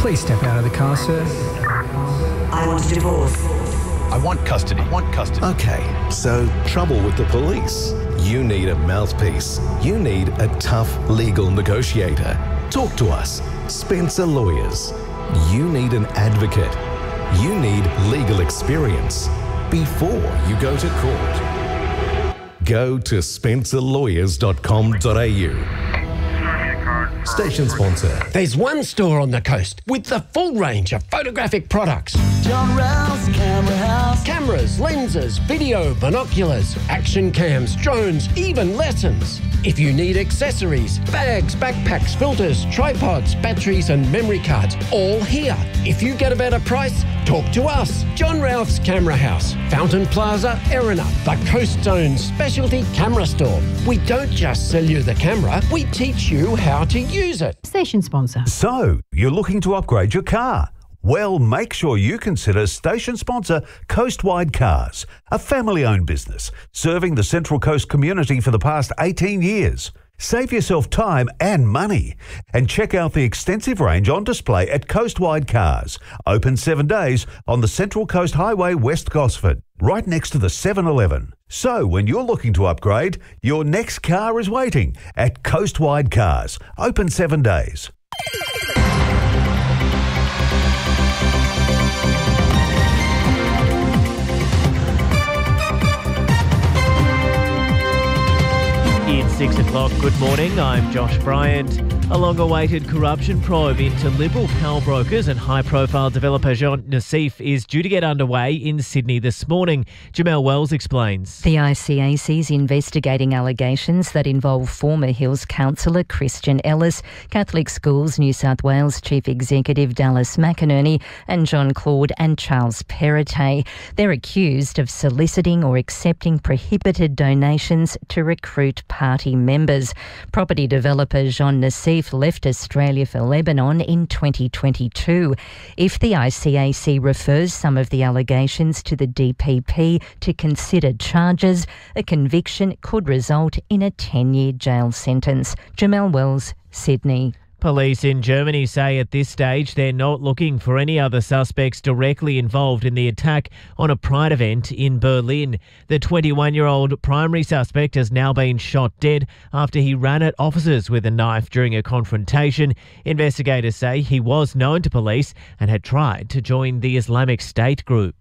Please step out of the car, sir. I want a divorce. I want custody. Okay, so trouble with the police. You need a mouthpiece. You need a tough legal negotiator. Talk to us. Spencer Lawyers. You need an advocate. You need legal experience before you go to court. Go to spencerlawyers.com.au. Station sponsor. There's one store on the coast with the full range of photographic products. John Rouse Camera House. Cameras, lenses, video, binoculars, action cams, drones, even lessons. If you need accessories, bags, backpacks, filters, tripods, batteries and memory cards, all here. If you get a better price, talk to us. John Ralph's Camera House, Fountain Plaza, Erina, the Coast Zone's specialty camera store. We don't just sell you the camera, we teach you how to use it. Station sponsor. So, you're looking to upgrade your car? Well, make sure you consider station sponsor Coastwide Cars, a family-owned business serving the Central Coast community for the past 18 years. Save yourself time and money and check out the extensive range on display at Coastwide Cars, open 7 days on the Central Coast Highway, West Gosford, right next to the 7-Eleven. So when you're looking to upgrade, your next car is waiting at Coastwide Cars, open 7 days. It's 6 o'clock. Good morning. I'm Josh Bryant. A long-awaited corruption probe into Liberal power brokers and high-profile developer Jean Nassif is due to get underway in Sydney this morning. Jamelle Wells explains. The ICAC is investigating allegations that involve former Hills councillor Christian Ellis, Catholic Schools New South Wales Chief Executive Dallas McInerney and John Claude and Charles Perrottet. They're accused of soliciting or accepting prohibited donations to recruit party members. Property developer Jean Nassif left Australia for Lebanon in 2022. If the ICAC refers some of the allegations to the DPP to consider charges, a conviction could result in a 10-year jail sentence. Jamelle Wells, Sydney. Police in Germany say at this stage they're not looking for any other suspects directly involved in the attack on a Pride event in Berlin. The 21-year-old primary suspect has now been shot dead after he ran at officers with a knife during a confrontation. Investigators say he was known to police and had tried to join the Islamic State group.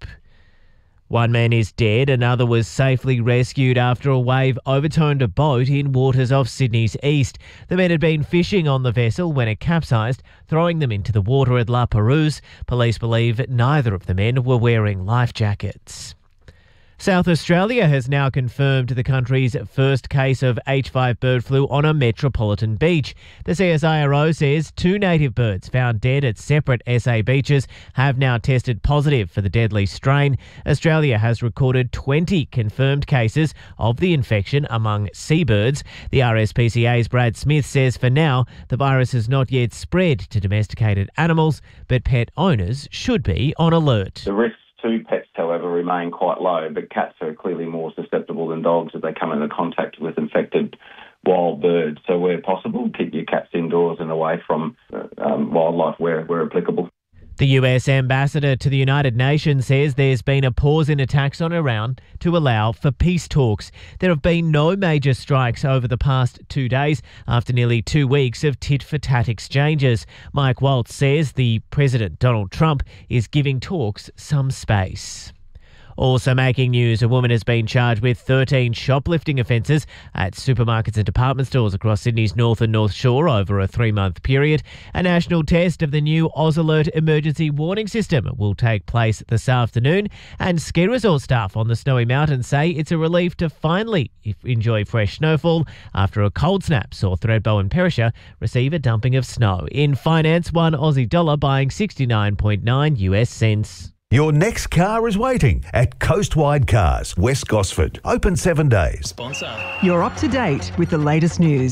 One man is dead, another was safely rescued after a wave overturned a boat in waters off Sydney's east. The men had been fishing on the vessel when it capsized, throwing them into the water at La Perouse. Police believe neither of the men were wearing life jackets. South Australia has now confirmed the country's first case of H5 bird flu on a metropolitan beach. The CSIRO says 2 native birds found dead at separate SA beaches have now tested positive for the deadly strain. Australia has recorded 20 confirmed cases of the infection among seabirds. The RSPCA's Brad Smith says for now the virus has not yet spread to domesticated animals, but pet owners should be on alert. The risks to pets, however, remain quite low, but cats are clearly more susceptible than dogs if they come into contact with infected wild birds. So where possible, keep your cats indoors and away from wildlife where applicable. The US ambassador to the United Nations says there's been a pause in attacks on Iran to allow for peace talks. There have been no major strikes over the past 2 days after nearly 2 weeks of tit-for-tat exchanges. Mike Waltz says the President Donald Trump is giving talks some space. Also making news, a woman has been charged with 13 shoplifting offences at supermarkets and department stores across Sydney's North and North Shore over a 3-month period. A national test of the new AusAlert emergency warning system will take place this afternoon, and ski resort staff on the Snowy Mountains say it's a relief to finally enjoy fresh snowfall after a cold snap saw Thredbo and Perisher receive a dumping of snow. In finance, one Aussie dollar buying 69.9 US cents. Your next car is waiting at Coastwide Cars, West Gosford. Open 7 days. You're up to date with the latest news.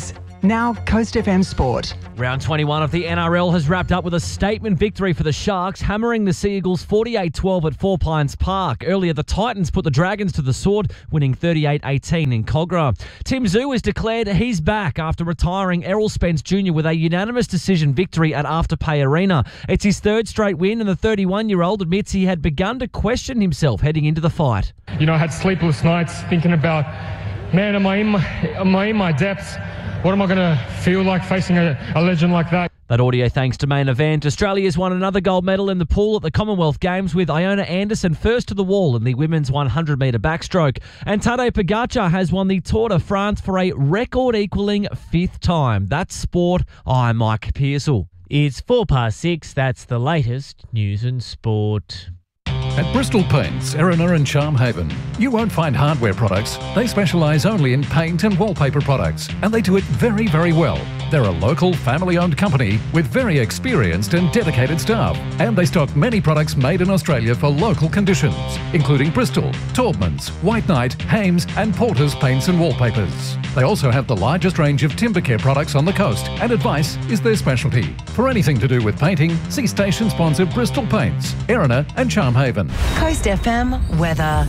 Now, Coast FM Sport. Round 21 of the NRL has wrapped up with a statement victory for the Sharks, hammering the Seagulls 48-12 at Four Pines Park. Earlier, the Titans put the Dragons to the sword, winning 38-18 in Cogra. Tim Zoo has declared he's back after retiring Errol Spence Jr. with a unanimous decision victory at Afterpay Arena. It's his third straight win, and the 31-year-old admits he had begun to question himself heading into the fight. You know, I had sleepless nights thinking about, man, am I in my depths? What am I going to feel like facing a legend like that? That audio thanks to Main Event. Australia's won another gold medal in the pool at the Commonwealth Games with Iona Anderson first to the wall in the women's 100-metre backstroke. And Tadej Pogacar has won the Tour de France for a record-equalling 5th time. That's sport. I'm Mike Pearsall. It's 6:04. That's the latest news and sport. At Bristol Paints, Erina and Charmhaven, you won't find hardware products. They specialise only in paint and wallpaper products, and they do it very, very well. They're a local, family-owned company with very experienced and dedicated staff, and they stock many products made in Australia for local conditions, including Bristol, Taubmans, White Knight, Hames and Porter's paints and wallpapers. They also have the largest range of timber care products on the coast, and advice is their specialty. For anything to do with painting, see station sponsor Bristol Paints, Erina and Charmhaven. Coast FM weather.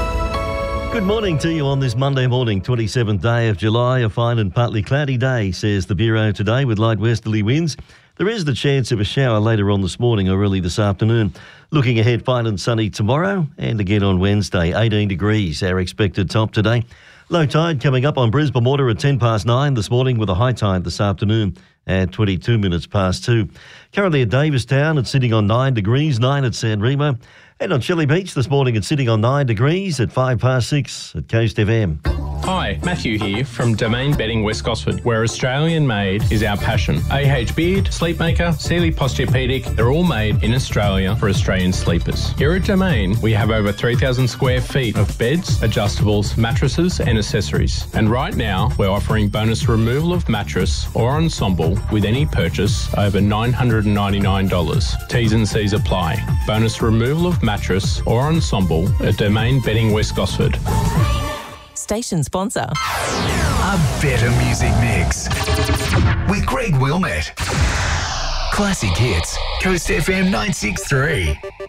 Good morning to you on this Monday morning, 27th day of July. A fine and partly cloudy day, says the Bureau today, with light westerly winds. There is the chance of a shower later on this morning or early this afternoon. Looking ahead, fine and sunny tomorrow and again on Wednesday. 18 degrees, our expected top today. Low tide coming up on Brisbane Water at 9:10 this morning, with a high tide this afternoon at 22 minutes past 2. Currently at Davistown, it's sitting on 9 degrees, 9 at San Remo. And on Chilli Beach this morning, it's sitting on 9 degrees at 6:05 at Coast FM. Hi, Matthew here from Domain Bedding West Gosford, where Australian made is our passion. AH Beard, Sleepmaker, Sealy Posturepedic, they're all made in Australia for Australian sleepers. Here at Domain, we have over 3,000 square feet of beds, adjustables, mattresses and accessories. And right now, we're offering bonus removal of mattress or ensemble with any purchase over $999. T's and C's apply. Bonus removal of mattress or ensemble at Domain Bedding West Gosford. Station sponsor. A better music mix with Greg Wilmette. Classic hits, Coast FM 963.